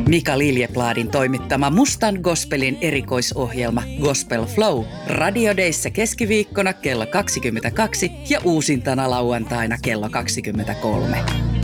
Mika Liljepladin toimittama Mustan Gospelin erikoisohjelma Gospel Flow Radio Dayssä keskiviikkona kello 22 ja uusintana lauantaina kello 23.